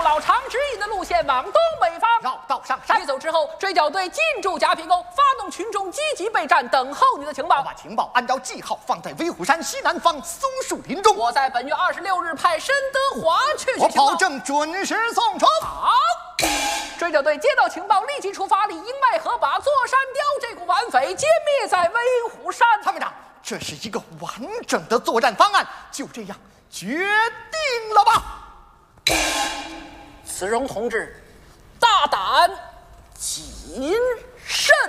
老长指引的路线往东北方绕道上山。 你走之后，追剿队进驻甲品沟，发动群众积极备战，等候你的情报。 我把情报按照记号放在威虎山西南方松树林中。 我在本月26日派申德华去取我情报。 保证准时送出。 好。追剿队接到情报，立即出发，里应外合，把座山雕这股顽匪歼灭在威虎山。 参谋长，这是一个完整的作战方案，就这样决定了吧？ 慈荣同志，大胆谨慎。